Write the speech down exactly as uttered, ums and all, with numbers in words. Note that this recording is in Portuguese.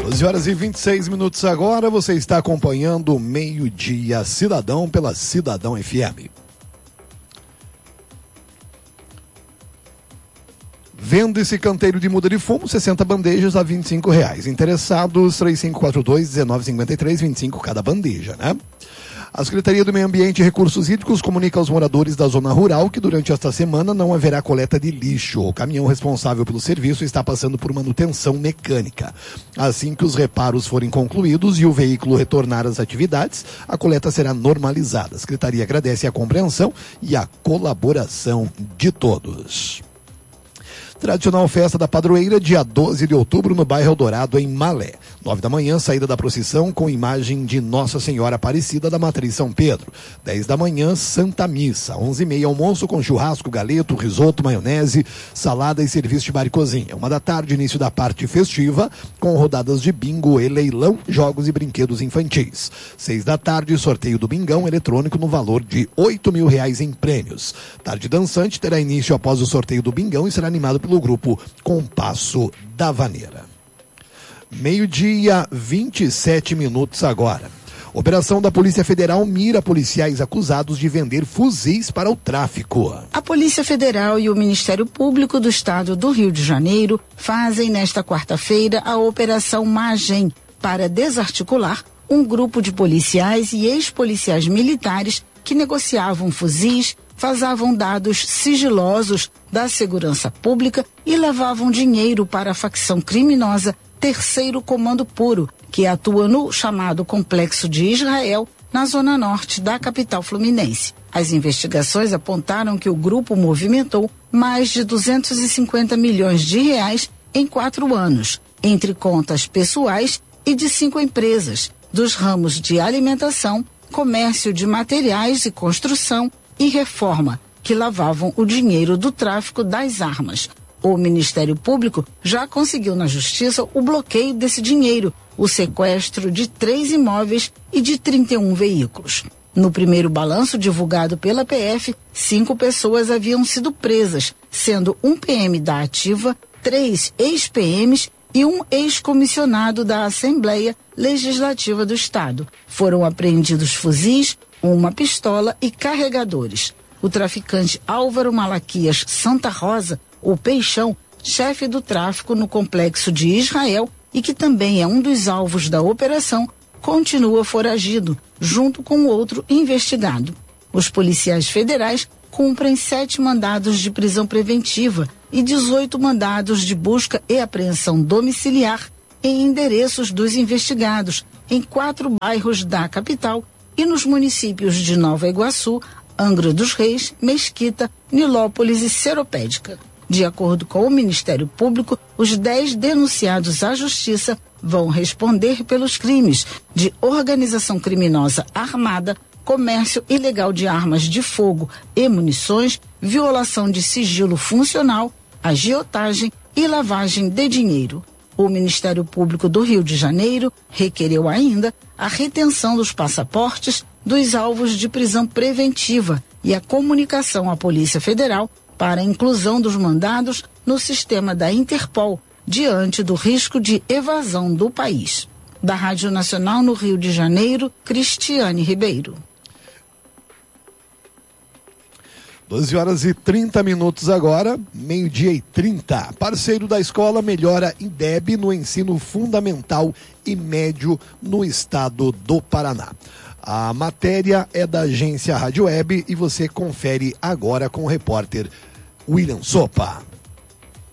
doze horas e vinte e seis minutos agora, você está acompanhando o Meio-Dia Cidadão pela Cidadão F M. Vendo esse canteiro de muda de fumo, sessenta bandejas a vinte e cinco reais. Interessados, três cinco quatro dois, um nove cinco três, vinte e cinco cada bandeja, né? A Secretaria do Meio Ambiente e Recursos Hídricos comunica aos moradores da zona rural que durante esta semana não haverá coleta de lixo. O caminhão responsável pelo serviço está passando por manutenção mecânica. Assim que os reparos forem concluídos e o veículo retornar às atividades, a coleta será normalizada. A Secretaria agradece a compreensão e a colaboração de todos. Tradicional festa da padroeira, dia doze de outubro, no bairro Eldorado, em Malé. Nove da manhã, saída da procissão com imagem de Nossa Senhora Aparecida da Matriz São Pedro. Dez da manhã, Santa Missa. Onze e meia, almoço com churrasco, galeto, risoto, maionese, salada e serviço de bar e cozinha. Uma da tarde, início da parte festiva, com rodadas de bingo e leilão, jogos e brinquedos infantis. Seis da tarde, sorteio do bingão eletrônico no valor de oito mil reais em prêmios. Tarde dançante terá início após o sorteio do bingão e será animado pelo grupo Compasso da Vaneira. Meio-dia, vinte e sete minutos agora. Operação da Polícia Federal mira policiais acusados de vender fuzis para o tráfico. A Polícia Federal e o Ministério Público do Estado do Rio de Janeiro fazem nesta quarta-feira a Operação Magem para desarticular um grupo de policiais e ex-policiais militares que negociavam fuzis, vazavam dados sigilosos da segurança pública e levavam dinheiro para a facção criminosa Terceiro Comando Puro, que atua no chamado Complexo de Israel, na zona norte da capital fluminense. As investigações apontaram que o grupo movimentou mais de duzentos e cinquenta milhões de reais em quatro anos, entre contas pessoais e de cinco empresas, dos ramos de alimentação, comércio de materiais e construção e reforma, que lavavam o dinheiro do tráfico das armas. O Ministério Público já conseguiu na Justiça o bloqueio desse dinheiro, o sequestro de três imóveis e de trinta e um veículos. No primeiro balanço divulgado pela P F, cinco pessoas haviam sido presas, sendo um P M da Ativa, três ex-P Ms e um ex-comissionado da Assembleia Legislativa do Estado. Foram apreendidos fuzis, uma pistola e carregadores. O traficante Álvaro Malaquias Santa Rosa, o Peixão, chefe do tráfico no Complexo de Israel e que também é um dos alvos da operação, continua foragido, junto com outro investigado. Os policiais federais cumprem sete mandados de prisão preventiva e dezoito mandados de busca e apreensão domiciliar em endereços dos investigados, em quatro bairros da capital e nos municípios de Nova Iguaçu, Angra dos Reis, Mesquita, Nilópolis e Seropédica. De acordo com o Ministério Público, os dez denunciados à Justiça vão responder pelos crimes de organização criminosa armada, comércio ilegal de armas de fogo e munições, violação de sigilo funcional, agiotagem e lavagem de dinheiro. O Ministério Público do Rio de Janeiro requereu ainda a retenção dos passaportes dos alvos de prisão preventiva e a comunicação à Polícia Federal para a inclusão dos mandados no sistema da Interpol, diante do risco de evasão do país. Da Rádio Nacional no Rio de Janeiro, Cristiane Ribeiro. doze horas e trinta minutos agora, meio-dia e trinta. Parceiro da escola melhora INDEB no ensino fundamental e médio no estado do Paraná. A matéria é da agência Rádio Web e você confere agora com o repórter William Sopa.